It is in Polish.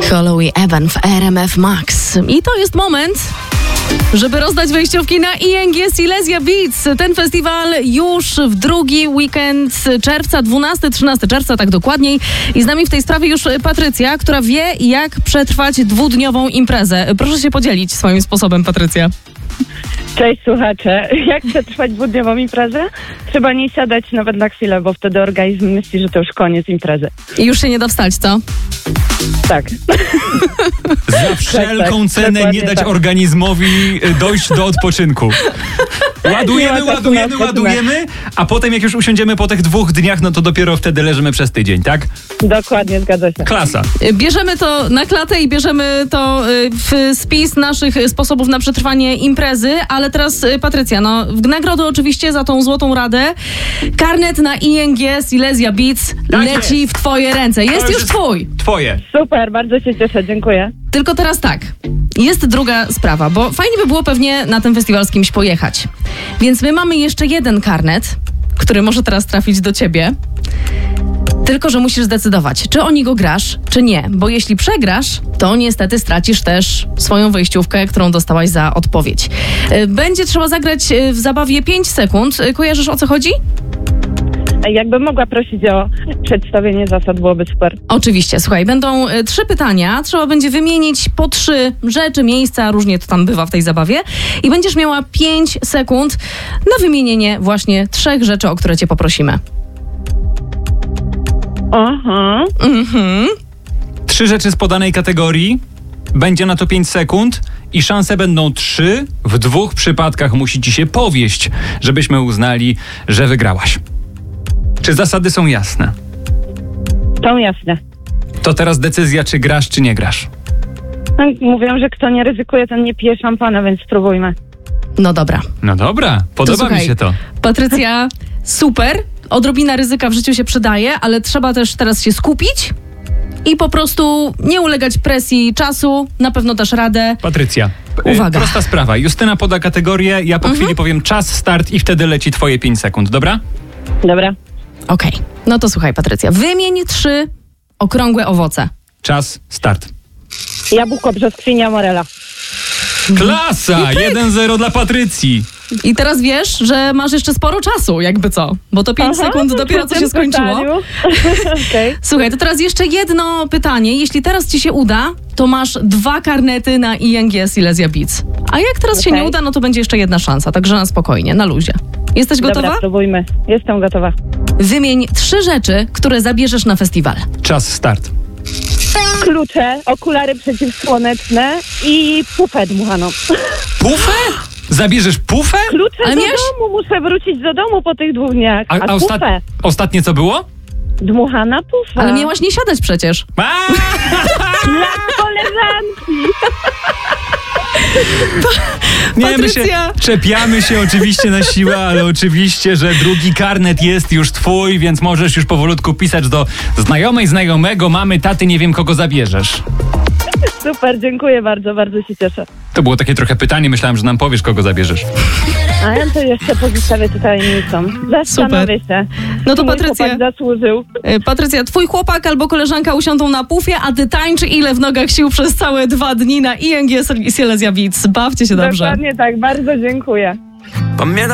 Holloway Evan w RMF Max. I to jest moment, żeby rozdać wejściówki na ING Silesia Beats. Ten festiwal już w drugi weekend czerwca, 12-13 czerwca, tak dokładniej. I z nami w tej sprawie już Patrycja, która wie, jak przetrwać dwudniową imprezę. Proszę się podzielić swoim sposobem, Patrycja. Cześć słuchacze. Jak przetrwać dwudniową imprezę? Trzeba nie siadać nawet na chwilę, bo wtedy organizm myśli, że to już koniec imprezy. I już się nie da wstać, co? Tak. Za wszelką cenę nie dać organizmowi dojść do odpoczynku. Ładujemy, a potem jak już usiądziemy po tych 2 dniach, no to dopiero wtedy leżymy przez tydzień, tak? Dokładnie, zgadza się. Klasa. Bierzemy to na klatę i bierzemy to w spis naszych sposobów na przetrwanie imprezy, ale teraz Patrycja, no w nagrodę oczywiście za tą złotą radę karnet na ING Silesia Beats leci w twoje ręce. Jest już twój. Twoje. Super, bardzo się cieszę, dziękuję. Tylko teraz tak, jest druga sprawa, bo fajnie by było pewnie na ten festiwal z kimś pojechać. Więc my mamy jeszcze jeden karnet, który może teraz trafić do ciebie. Tylko że musisz zdecydować, czy o niego grasz, czy nie. Bo jeśli przegrasz, to niestety stracisz też swoją wejściówkę, którą dostałaś za odpowiedź. Będzie trzeba zagrać w zabawie 5 sekund. Kojarzysz, o co chodzi? Jakbym mogła prosić o przedstawienie zasad, byłoby super. Oczywiście, słuchaj, będą 3 pytania. Trzeba będzie wymienić po 3 rzeczy, miejsca, różnie to tam bywa w tej zabawie. I będziesz miała 5 sekund na wymienienie właśnie 3 rzeczy, o które cię poprosimy. Aha. 3 rzeczy z podanej kategorii. Będzie na to 5 sekund i szanse będą 3. W 2 przypadkach musi ci się powieść, żebyśmy uznali, że wygrałaś. Czy zasady są jasne? Są jasne. To teraz decyzja, czy grasz, czy nie grasz. Mówią, że kto nie ryzykuje, ten nie pije szampana, więc spróbujmy. No dobra. No dobra, podoba mi się to. Patrycja, super. Odrobina ryzyka w życiu się przydaje, ale trzeba też teraz się skupić i po prostu nie ulegać presji czasu. Na pewno dasz radę. Patrycja, uwaga. Prosta sprawa. Justyna poda kategorię, ja po chwili powiem czas, start i wtedy leci twoje 5 sekund, dobra? Dobra. Okej. No to słuchaj, Patrycja. Wymień 3 okrągłe owoce. Czas, start. Jabłko, brzoskwinia, morela. Klasa! 1-0 dla Patrycji. I teraz wiesz, że masz jeszcze sporo czasu, jakby co. Bo to 5 sekund dopiero co się skończyło. Okay. Słuchaj, to teraz jeszcze jedno pytanie. Jeśli teraz ci się uda, to masz 2 karnety na ING Silesia Beats. A jak teraz się nie uda, no to będzie jeszcze jedna szansa. Także na spokojnie, na luzie. Jesteś gotowa? Dobra, spróbujmy. Jestem gotowa. Wymień 3 rzeczy, które zabierzesz na festiwal. Czas, start. Klucze, okulary przeciwsłoneczne i pufę dmuchaną. Pufę? Zabierzesz pufę? Klucze Ale do miałeś... domu, muszę wrócić do domu po tych 2 dniach. A pufę? Ostatnie co było? Dmuchana pufa. Ale miałaś nie siadać przecież. Dla koleżanki. Nie, my Patrycja. czepiamy się oczywiście na siłę, ale oczywiście, że drugi karnet jest już twój, więc możesz już powolutku pisać do znajomego, mamy, taty, nie wiem kogo zabierzesz. Super, dziękuję bardzo, bardzo się cieszę. To było takie trochę pytanie, myślałem, że nam powiesz kogo zabierzesz. A ja to jeszcze pozostawię tutaj tajemnicą. Zastanowię się. No to Mój Patrycja, chłopak zasłużył. Patrycja, twój chłopak albo koleżanka usiądą na pufie, a ty tańcz ile w nogach sił przez całe 2 dni na ING Silesia Beats. Bawcie się dobrze. Dokładnie tak, bardzo dziękuję.